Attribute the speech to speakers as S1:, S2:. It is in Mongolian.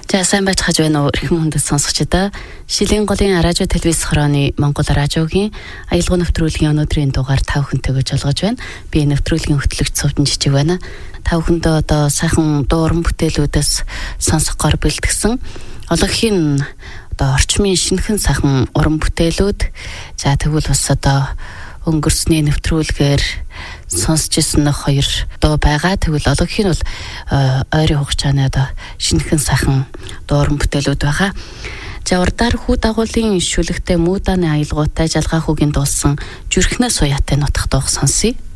S1: За сайн байцгааж байна уу эрхэм хүндэт сонсогчдоо. Шилийн голын радио телевиз хорооны Монгол радиогийн аялал нэвтрүүлгийн өнөөдрийн дугаар та бүхэнтэй гэж олгож байна. Би нэвтрүүлгийн хөтлөгч Цувдан Жижиг байна. Та бүхэндээ одоо сайхан дуу уран бүтээлүүдээс сонсохоор бэлтгэсэн ологхийн одоо орчмын шинэхэн сайхан уран бүтээлүүд. За тэгвэл бас одоо өнгөрсний нэвтрүүлгээр сонсч ирсэн хоёр дуу байгаа. Тэгвэл ологхийн бол ойрын хугацааны одоо шинэхэн сайхан дуу уран бүтээлүүд байгаа. За урдаар хүү дагуулын шүлэгтэй муудааны аялгаутай жалгаа хүүгийн дуулсан Зүрхнээс уяатай нутах дууг сонсъё.